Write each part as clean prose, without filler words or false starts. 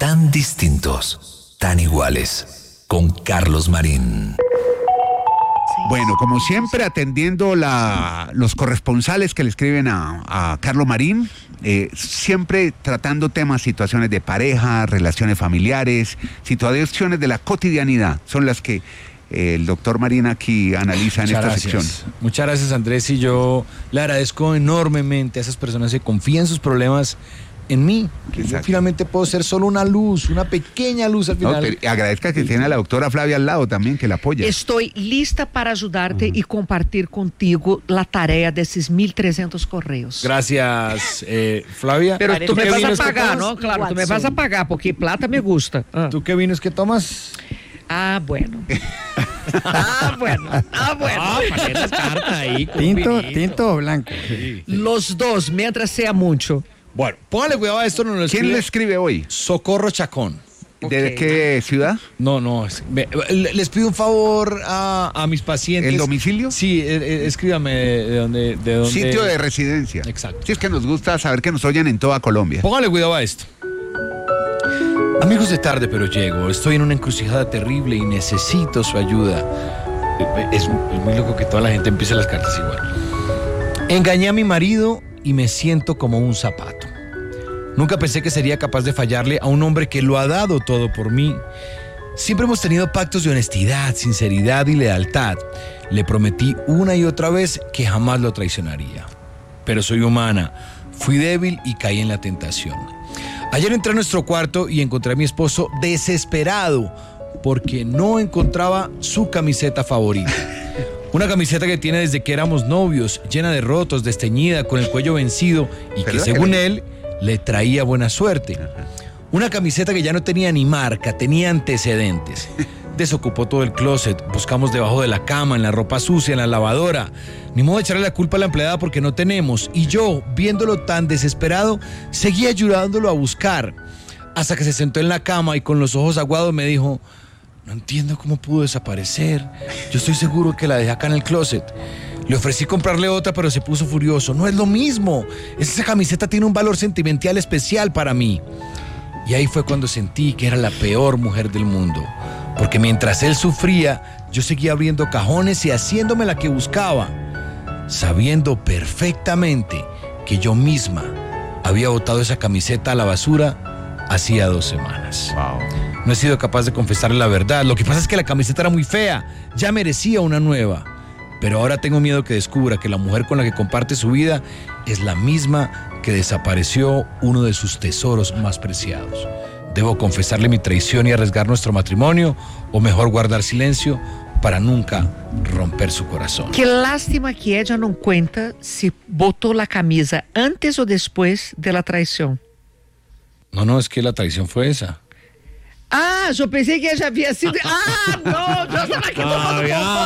tan distintos, tan iguales, con Carlos Marín. Bueno, como siempre, atendiendo los corresponsales que le escriben a Carlos Marín, siempre tratando temas, situaciones de pareja, relaciones familiares, situaciones de la cotidianidad, son las que el doctor Marín aquí analiza en esta sección. Muchas gracias, Andrés, y yo le agradezco enormemente a esas personas que confían sus problemas en mí, que yo finalmente puedo ser solo una luz, una pequeña luz al final. No, agradezca que tiene a la doctora Flavia al lado también, que la apoya. Estoy lista para ayudarte y compartir contigo la tarea de esos 1.300 correos. Gracias, Flavia. Pero tú me vas a pagar, ¿no? Claro, tú me vas a pagar, porque plata me gusta. ¿Tú qué vinos que tomas? Bueno. bueno. Para carta ahí. Tinto o blanco. Sí. Los dos, mientras sea mucho. Bueno, póngale cuidado a esto. ¿Quién le escribe hoy? Socorro Chacón. ¿De qué ciudad? No. Les pido un favor a mis pacientes. ¿El domicilio? Sí, escríbame de dónde. Sitio de residencia. Exacto. Sí, es que nos gusta saber que nos oyen en toda Colombia. Póngale cuidado a esto. Amigos de Tarde pero Llego, estoy en una encrucijada terrible y necesito su ayuda. Es muy loco que toda la gente empiece las cartas igual. Engañé a mi marido y me siento como un zapato. Nunca pensé que sería capaz de fallarle a un hombre que lo ha dado todo por mí. Siempre hemos tenido pactos de honestidad, sinceridad y lealtad. Le prometí una y otra vez que jamás lo traicionaría. Pero soy humana, fui débil y caí en la tentación. Ayer entré a nuestro cuarto y encontré a mi esposo desesperado porque no encontraba su camiseta favorita. Una camiseta que tiene desde que éramos novios, llena de rotos, desteñida, con el cuello vencido y que según él le traía buena suerte. Una camiseta que ya no tenía ni marca, tenía antecedentes. Desocupó todo el closet, buscamos debajo de la cama, en la ropa sucia, en la lavadora. Ni modo de echarle la culpa a la empleada porque no tenemos. Y yo, viéndolo tan desesperado, seguía ayudándolo a buscar. Hasta que se sentó en la cama y con los ojos aguados me dijo: no entiendo cómo pudo desaparecer. Yo estoy seguro que la dejé acá en el closet. Le ofrecí comprarle otra, pero se puso furioso. No es lo mismo. Esa camiseta tiene un valor sentimental especial para mí. Y ahí fue cuando sentí que era la peor mujer del mundo. Porque mientras él sufría, yo seguía abriendo cajones y haciéndome la que buscaba, sabiendo perfectamente que yo misma había botado esa camiseta a la basura hacía 2 semanas. Wow. No he sido capaz de confesarle la verdad. Lo que pasa es que la camiseta era muy fea, ya merecía una nueva. Pero ahora tengo miedo que descubra que la mujer con la que comparte su vida es la misma que desapareció uno de sus tesoros más preciados. ¿Debo confesarle mi traición y arriesgar nuestro matrimonio? ¿O mejor guardar silencio para nunca romper su corazón? Qué lástima que ella no cuenta si botó la camisa antes o después de la traición. No, es que la traición fue esa. Yo pensé que ella había sido... no, yo estaba aquí tomando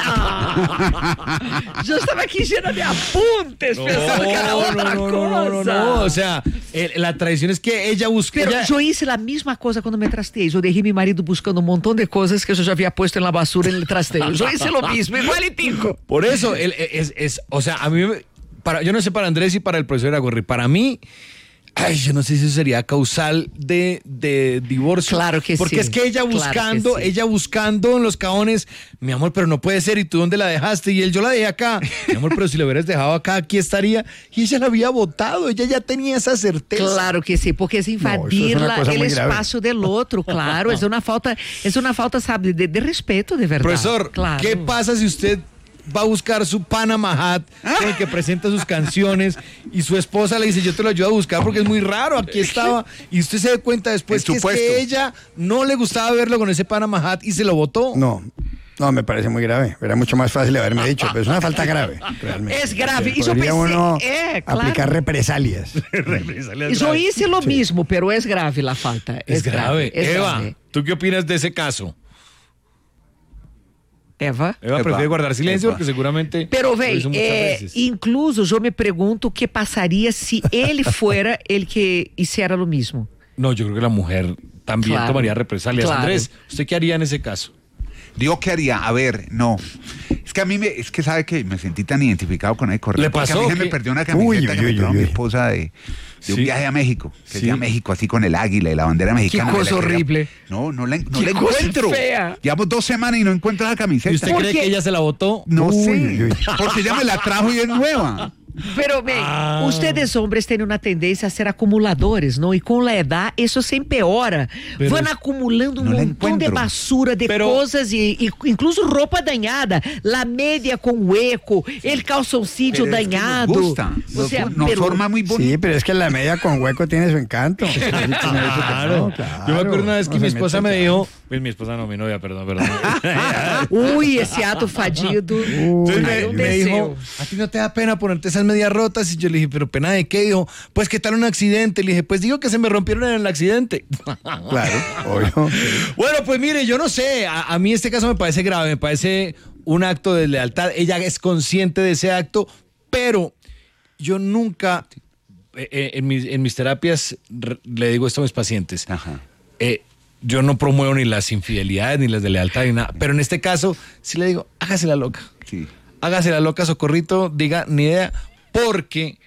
yo estaba aquí llena de apuntes pensando que era otra cosa. No, o sea, la traición es que ella buscó... Pero yo hice la misma cosa cuando me trasteé. Yo dejé a mi marido buscando un montón de cosas que yo ya había puesto en la basura en el trasteo. Yo hice lo mismo, igualitico. Por eso, o sea, a mí, yo no sé para Andrés y para el profesor Agorri, para mí... yo no sé si eso sería causal de divorcio. Claro que porque sí. Es que ella buscando en los cajones, mi amor, pero no puede ser, ¿y tú dónde la dejaste? Y él, yo la dejé acá. Mi amor, pero si la hubieras dejado acá, aquí estaría. Y ella la había botado, ella ya tenía esa certeza. Claro que sí, porque es invadir el espacio del otro, claro. Es una falta, sabe, de respeto, de verdad. Profesor, claro. ¿Qué pasa si usted va a buscar su Panama Hat con el que presenta sus canciones y su esposa le dice: yo te lo ayudo a buscar porque es muy raro, aquí estaba, y usted se da cuenta después que es que ella no le gustaba verlo con ese Panama Hat y se lo botó? No, me parece muy grave. Era mucho más fácil haberme dicho, pero es una falta grave, realmente. Es grave. Y yo podría pensé, uno claro, aplicar represalias. Yo hice lo mismo, pero es grave la falta. Es grave. Es Eva, grave. ¿tú qué opinas de ese caso? Eva prefiere guardar silencio porque seguramente... Pero, lo hizo muchas veces. incluso yo me pregunto qué pasaría si él fuera el que hiciera lo mismo. No, yo creo que la mujer también tomaría represalias. Claro. Andrés, ¿usted qué haría en ese caso? ¿Yo qué haría? A ver, no. Es que a mí es que sabe que me sentí tan identificado con el correo. ¿Le porque pasó? a mí se me ¿Qué? perdió una camiseta que me trajo mi esposa de un Sí. viaje a México. Que Sí. es a México así con el águila y la bandera mexicana. cosa Me la quería- horrible. No la Qué cosa encuentro. fea. Llevamos 2 semanas y no encuentro la camiseta. ¿Y usted ¿Por cree qué? que ella se la botó? No sé. Uy, uy. Porque ella me la trajo y es nueva. Pero, bem, ustedes hombres tienen una tendencia a ser acumuladores, ¿no? Y con la edad eso se empeora. Pero Van acumulando un no la montón de encuentro. basura, de Pero- cosas, y incluso ropa dañada, la media con hueco, el calzoncillo Pero es que dañado. nos gusta. Nos forma muy bonito. Sí, pero es que la media con hueco tiene su encanto. Claro. Yo me acuerdo una vez que No mi se esposa mete me dijo, pues mi esposa no, mi novia, perdón. Uy, ese ato fadido. Entonces Ay, me ¿dónde dijo, ¿a ti no te da pena ponerte esas medias rotas? Y yo le dije, ¿pero pena de qué? Dijo, pues ¿qué tal un accidente? Le dije, pues digo que se me rompieron en el accidente. Claro, obvio. Bueno, pues mire, yo no sé, a mí este caso me parece grave, me parece un acto de lealtad. Ella es consciente de ese acto, pero yo nunca, en mis terapias, le digo esto a mis pacientes. Ajá. Yo no promuevo ni las infidelidades, ni las de lealtad, ni nada. Pero en este caso, sí le digo, hágase la loca. Sí. Hágase la loca, Socorrito, diga, ni idea. Porque,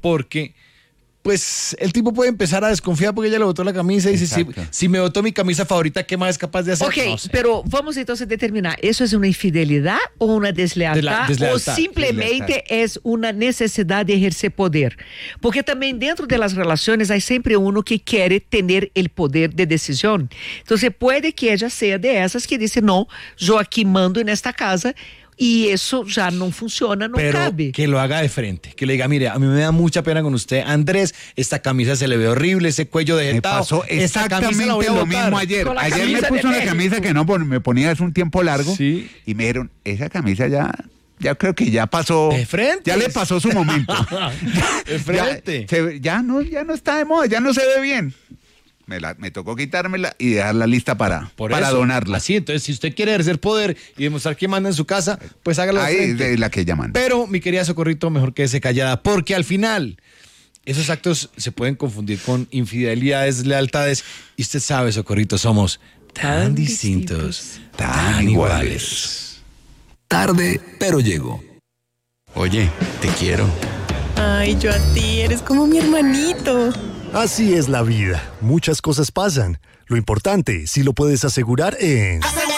pues, el tipo puede empezar a desconfiar porque ella le botó la camisa y dice, Exacto. si me botó mi camisa favorita, ¿qué más es capaz de hacer? Ok, No sé. pero vamos entonces a determinar, ¿eso es una infidelidad o una deslealtad? Deslealtad. O simplemente es una necesidad de ejercer poder? Porque también dentro de las relaciones hay siempre uno que quiere tener el poder de decisión. Entonces puede que ella sea de esas que dice, no, yo aquí mando en esta casa, y eso ya no funciona, no Pero cabe. que lo haga de frente, que le diga, mire, a mí me da mucha pena con usted, Andrés, esta camisa se le ve horrible, ese cuello de Me pasó exactamente lo mismo ayer. Con la Ayer me camisa puse de una México. camisa que no me ponía hace un tiempo largo. Sí. Y me dijeron, esa camisa ya creo que ya pasó. De frente. Ya le pasó su momento. De frente. Ya no está de moda, ya no se ve bien. Me tocó quitármela y dejarla lista para Eso, donarla. Así, entonces, si usted quiere ejercer poder y demostrar que manda en su casa, pues hágalo de Ahí frente. es la que llaman. Pero, mi querida Socorrito, mejor quédese callada, porque al final esos actos se pueden confundir con infidelidades, lealtades, y usted sabe, Socorrito, somos tan distintos, tan iguales. Tarde, pero llego. Oye, te quiero. Ay, yo a ti, eres como mi hermanito. Así es la vida. Muchas cosas pasan. Lo importante, si lo puedes asegurar en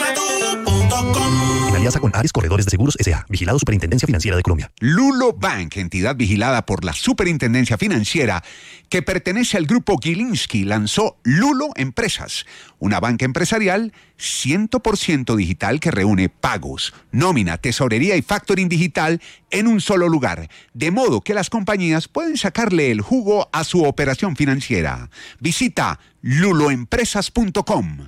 alianza con Ares Corredores de Seguros S.A. Vigilado Superintendencia Financiera de Colombia. Lulo Bank, entidad vigilada por la Superintendencia Financiera que pertenece al grupo Gilinski, lanzó Lulo Empresas, una banca empresarial 100% digital que reúne pagos, nómina, tesorería y factoring digital en un solo lugar, de modo que las compañías pueden sacarle el jugo a su operación financiera. Visita luloempresas.com.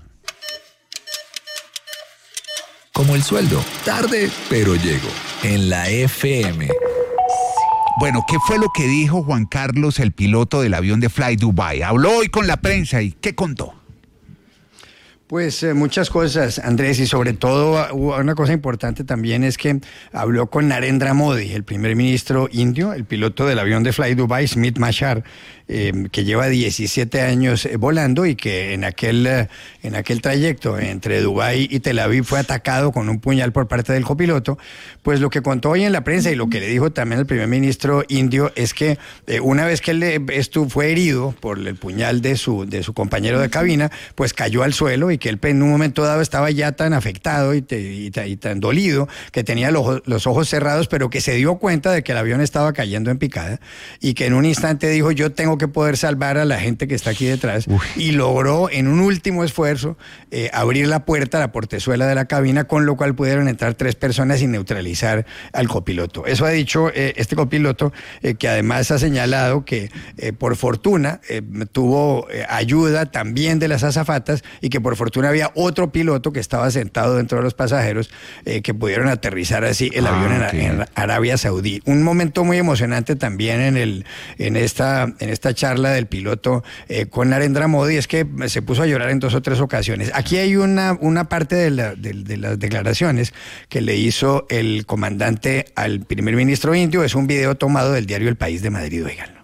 Como el sueldo. Tarde, pero llego. En la FM. Bueno, ¿qué fue lo que dijo Juan Carlos, el piloto del avión de Fly Dubai? Habló hoy con la prensa y ¿qué contó? Pues muchas cosas, Andrés, y sobre todo una cosa importante también es que habló con Narendra Modi, el primer ministro indio, el piloto del avión de Fly Dubai, Smith Machar, que lleva 17 años volando y que en aquel trayecto entre Dubái y Tel Aviv fue atacado con un puñal por parte del copiloto. Pues lo que contó hoy en la prensa y lo que le dijo también el primer ministro indio es que una vez que él fue herido por el puñal de su compañero de cabina, pues cayó al suelo y que él en un momento dado estaba ya tan afectado y tan dolido que tenía los ojos cerrados, pero que se dio cuenta de que el avión estaba cayendo en picada y que en un instante dijo, yo tengo que poder salvar a la gente que está aquí detrás. Y logró en un último esfuerzo abrir la puerta, la portezuela de la cabina, con lo cual pudieron entrar 3 personas y neutralizar al copiloto. Eso ha dicho este copiloto, que además ha señalado que por fortuna tuvo ayuda también de las azafatas y que por fortuna había otro piloto que estaba sentado dentro de los pasajeros que pudieron aterrizar así el avión en Arabia Saudí. Un momento muy emocionante también en esta charla del piloto con Narendra Modi es que se puso a llorar en 2 o 3 ocasiones. Aquí hay una parte de las declaraciones que le hizo el comandante al primer ministro indio. Es un video tomado del diario El País de Madrid, oiganlo.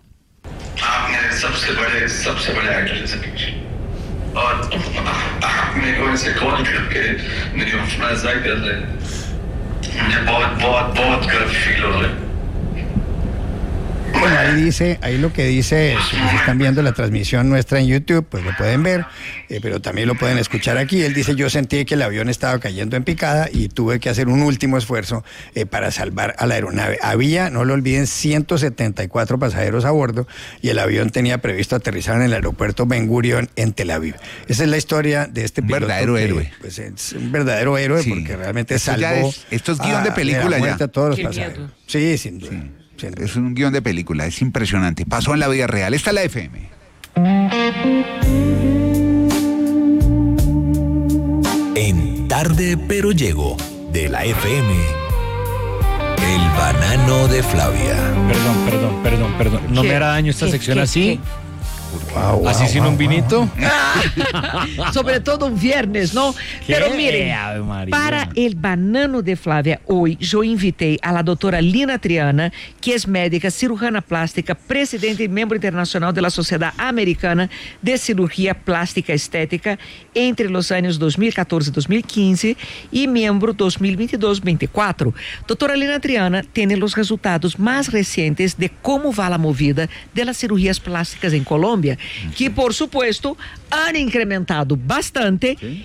Bueno, ahí lo que dice, si están viendo la transmisión nuestra en YouTube, pues lo pueden ver, pero también lo pueden escuchar aquí. Él dice, yo sentí que el avión estaba cayendo en picada y tuve que hacer un último esfuerzo para salvar a la aeronave. Había, no lo olviden, 174 pasajeros a bordo y el avión tenía previsto aterrizar en el aeropuerto Ben Gurion en Tel Aviv. Esa es la historia de este piloto. Verdadero héroe. Pues es un verdadero héroe, sí, porque realmente salvó. Esto es guión de película ya. A todos los pasajeros. Sí, sin duda. Sí. Es un guión de película, es impresionante. Pasó en la vida real. Esta es la FM. En Tarde pero Llego, de la FM. El banano de Flavia. Perdón. ¿No me hará daño esta sección así? ¿Así sin un vinito? Sobre todo un viernes, ¿no? Pero miren, para el banano de Flávia, hoy yo invitei a la doctora Lina Triana, que es médica, cirujana plástica, presidente y miembro internacional de la Sociedad Americana de Cirugía Plástica Estética entre los años 2014 y 2015 y miembro 2022-24. Doctora Lina Triana tiene los resultados más recientes de cómo va la movida de las cirugías plásticas en Colombia, que por supuesto han incrementado bastante. ¿Sí?